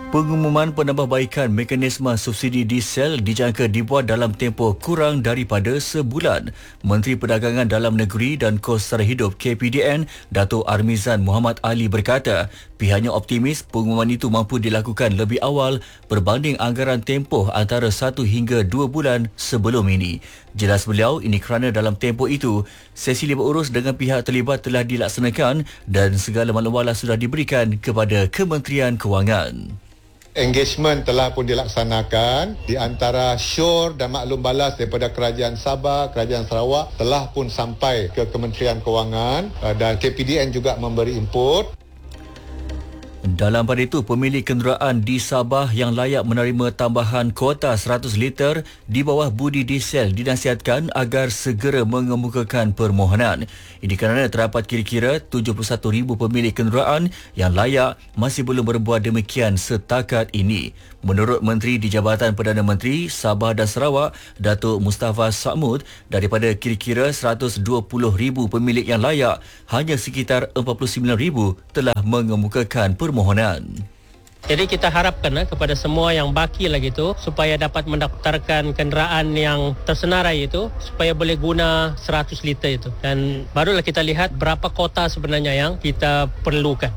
Pengumuman penambahbaikan mekanisme subsidi diesel dijangka dibuat dalam tempoh kurang daripada sebulan. Menteri Perdagangan Dalam Negeri dan Kos Sara Hidup KPDN, Dato' Armizan Muhammad Ali berkata, pihaknya optimis pengumuman itu mampu dilakukan lebih awal berbanding anggaran tempoh antara 1 hingga 2 bulan sebelum ini. Jelas beliau, ini kerana dalam tempoh itu, sesi libat urus dengan pihak terlibat telah dilaksanakan dan segala maklum sudah diberikan kepada Kementerian Kewangan. Engagement telah pun dilaksanakan di antara syur dan maklum balas daripada Kerajaan Sabah, Kerajaan Sarawak telah pun sampai ke Kementerian Kewangan dan KPDN juga memberi input. Dalam pada itu, pemilik kenderaan di Sabah yang layak menerima tambahan kuota 100 liter di bawah budi diesel dinasihatkan agar segera mengemukakan permohonan. Ini kerana terdapat kira-kira 71,000 pemilik kenderaan yang layak masih belum berbuat demikian setakat ini. Menurut Menteri di Jabatan Perdana Menteri Sabah dan Sarawak, Datuk Mustafa Sa'mud, daripada kira-kira 120,000 pemilik yang layak, hanya sekitar 49,000 telah mengemukakan permohonan. Jadi kita harapkan kepada semua yang baki lagi tu supaya dapat mendaftarkan kenderaan yang tersenarai itu supaya boleh guna 100 liter itu. Dan barulah kita lihat berapa kota sebenarnya yang kita perlukan.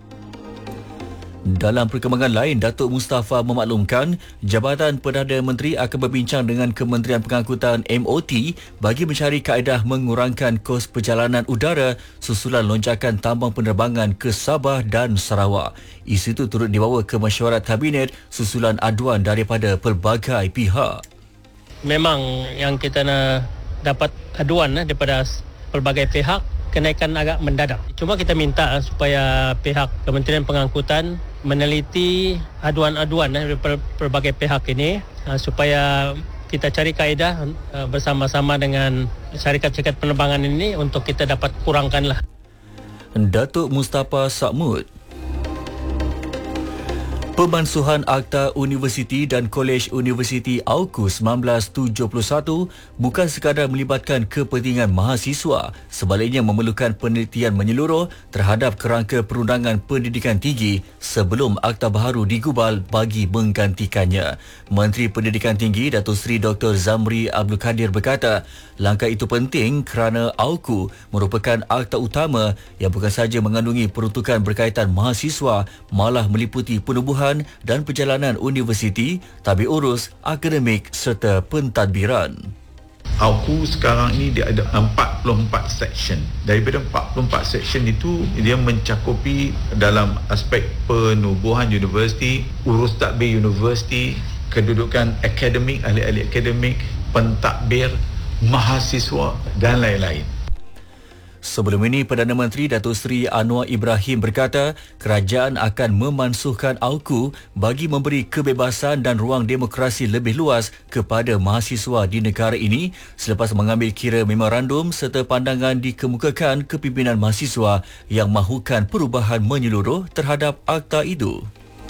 Dalam perkembangan lain, Datuk Mustafa memaklumkan Jabatan Perdana Menteri akan berbincang dengan Kementerian Pengangkutan MOT bagi mencari kaedah mengurangkan kos perjalanan udara susulan lonjakan tambang penerbangan ke Sabah dan Sarawak. Isu itu turut dibawa ke mesyuarat Kabinet susulan aduan daripada pelbagai pihak. Memang yang kita nak dapat aduan daripada pelbagai pihak, kenaikan agak mendadak. Cuma kita minta supaya pihak Kementerian Pengangkutan meneliti aduan-aduan daripada pelbagai pihak ini supaya kita cari kaedah bersama-sama dengan syarikat-syarikat penerbangan ini untuk kita dapat kurangkanlah. Datuk Mustafa Sa'mud. Pemansuhan Akta Universiti dan Kolej Universiti AUKU 1971 bukan sekadar melibatkan kepentingan mahasiswa, sebaliknya memerlukan penelitian menyeluruh terhadap kerangka perundangan pendidikan tinggi sebelum akta baharu digubal bagi menggantikannya. Menteri Pendidikan Tinggi Datuk Seri Dr. Zamri Abdul Kadir berkata, langkah itu penting kerana AUKU merupakan akta utama yang bukan sahaja mengandungi peruntukan berkaitan mahasiswa, malah meliputi penubuhan dan perjalanan universiti, tabir urus, akademik serta pentadbiran. AUKU sekarang ini dia ada 44 section. Daripada 44 section itu, dia mencakupi dalam aspek penubuhan universiti, urus tadbir universiti, kedudukan akademik, ahli-ahli akademik, pentadbir, mahasiswa dan lain-lain. Sebelum ini, Perdana Menteri Datuk Seri Anwar Ibrahim berkata kerajaan akan memansuhkan AUKU bagi memberi kebebasan dan ruang demokrasi lebih luas kepada mahasiswa di negara ini selepas mengambil kira memorandum serta pandangan dikemukakan kepimpinan mahasiswa yang mahukan perubahan menyeluruh terhadap akta itu.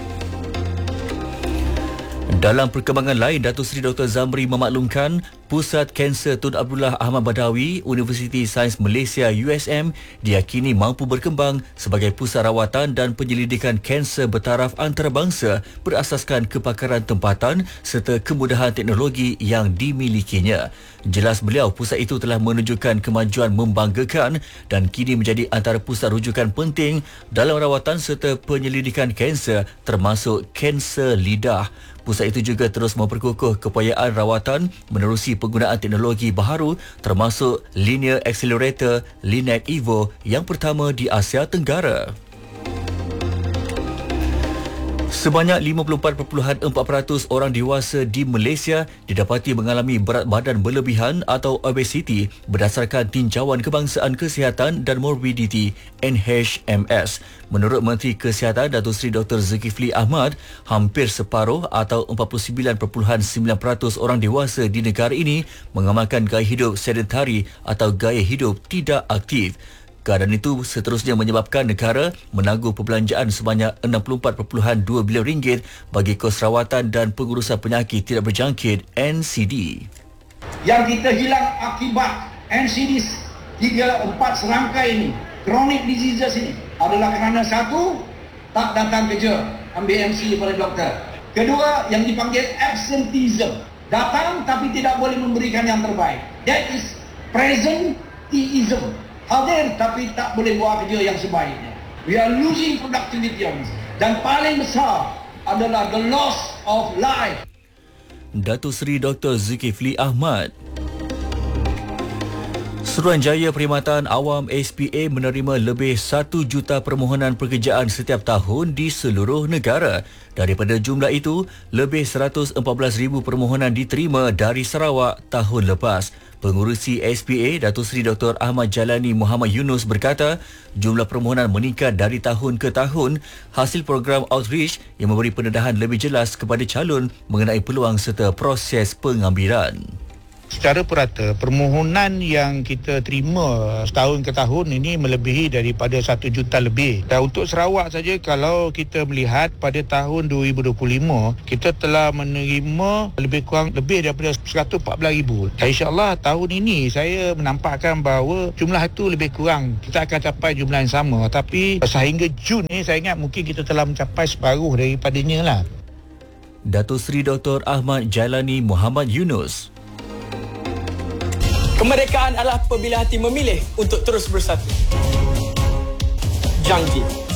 Dalam perkembangan lain, Datuk Seri Dr. Zamri memaklumkan Pusat Kanser Tun Abdullah Ahmad Badawi, Universiti Sains Malaysia USM diyakini mampu berkembang sebagai pusat rawatan dan penyelidikan kanser bertaraf antarabangsa berasaskan kepakaran tempatan serta kemudahan teknologi yang dimilikinya. Jelas beliau, pusat itu telah menunjukkan kemajuan membanggakan dan kini menjadi antara pusat rujukan penting dalam rawatan serta penyelidikan kanser termasuk kanser lidah. Pusat itu juga terus memperkukuh keupayaan rawatan menerusi penggunaan teknologi baharu termasuk Linear Accelerator LINAC EVO yang pertama di Asia Tenggara. Sebanyak 54.4% orang dewasa di Malaysia didapati mengalami berat badan berlebihan atau obesiti berdasarkan Tinjauan Kebangsaan Kesihatan dan Morbiditi NHMS. Menurut Menteri Kesihatan Datuk Seri Dr. Zulkifli Ahmad, hampir separuh atau 49.9% orang dewasa di negara ini mengamalkan gaya hidup sedentari atau gaya hidup tidak aktif. Keadaan itu seterusnya menyebabkan negara menangguh perbelanjaan sebanyak RM64.2 bilion bagi kos rawatan dan pengurusan penyakit tidak berjangkit NCD. Yang kita hilang akibat NCD 3-4 serangkai ini, chronic diseases ini adalah kerana satu, tak datang kerja. ambil MC daripada doktor. Kedua, yang dipanggil absenteeism. Datang tapi tidak boleh memberikan yang terbaik. That is presenteeism. Hadir tapi tak boleh buat kerja yang sebaiknya. We are losing productivity on this. Dan paling besar adalah the loss of life. Datuk Seri Dr. Zulkifli Ahmad. Suruhanjaya Perkhidmatan Awam SPA menerima lebih 1 juta permohonan pekerjaan setiap tahun di seluruh negara. Daripada jumlah itu, lebih 114,000 permohonan diterima dari Sarawak tahun lepas. Pengurusi SPA, Datuk Seri Dr. Ahmad Jalani Muhammad Yunus berkata, jumlah permohonan meningkat dari tahun ke tahun hasil program outreach yang memberi pendedahan lebih jelas kepada calon mengenai peluang serta proses pengambilan. Secara purata, permohonan yang kita terima setahun ke tahun ini melebihi daripada 1 juta lebih. Dan untuk Sarawak saja, kalau kita melihat pada tahun 2025, kita telah menerima lebih daripada 114,000. Dan insyaAllah tahun ini saya menampakkan bahawa jumlah itu lebih kurang. Kita akan capai jumlah yang sama. Tapi sehingga Jun ni saya ingat mungkin kita telah mencapai separuh daripadanya lah. Datuk Seri Dr. Ahmad Jalani Muhammad Yunus. Kemerdekaan adalah apabila hati memilih untuk terus bersatu. Janji.